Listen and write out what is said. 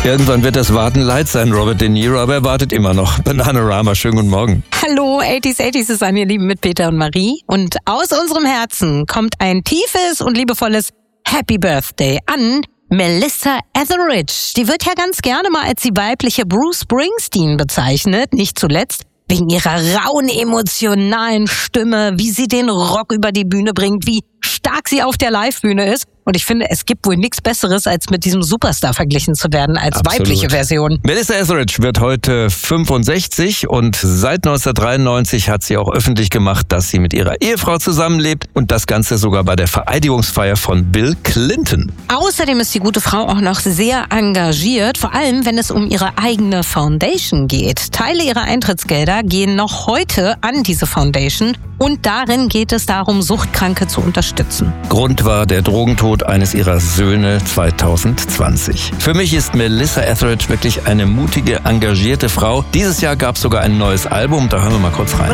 Irgendwann wird das Warten leid sein, Robert De Niro, aber er wartet immer noch. Bananarama, schönen guten Morgen. Hallo, 80s ist an, ihr Lieben, mit Peter und Marie. Und aus unserem Herzen kommt ein tiefes und liebevolles Happy Birthday an Melissa Etheridge. Die wird ja ganz gerne mal als die weibliche Bruce Springsteen bezeichnet, nicht zuletzt wegen ihrer rauen, emotionalen Stimme, wie sie den Rock über die Bühne bringt, wie stark sie auf der Livebühne ist. Und ich finde, es gibt wohl nichts Besseres, als mit diesem Superstar verglichen zu werden als Absolut. weibliche Version. Melissa Etheridge wird heute 65 und seit 1993 hat sie auch öffentlich gemacht, dass sie mit ihrer Ehefrau zusammenlebt und das Ganze sogar bei der Vereidigungsfeier von Bill Clinton. Außerdem ist die gute Frau auch noch sehr engagiert, vor allem wenn es um ihre eigene Foundation geht. Teile ihrer Eintrittsgelder gehen noch heute an diese Foundation und darin geht es darum, Suchtkranke zu unterstützen. Grund war der Drogentod eines ihrer Söhne 2020. Für mich ist Melissa Etheridge wirklich eine mutige, engagierte Frau. Dieses Jahr gab es sogar ein neues Album, da hören wir mal kurz rein.